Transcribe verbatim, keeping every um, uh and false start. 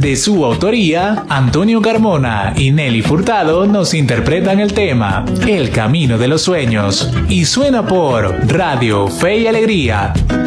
De su autoría, Antonio Carmona y Nelly Furtado nos interpretan el tema El Camino de los Sueños y suena por Radio Fe y Alegría.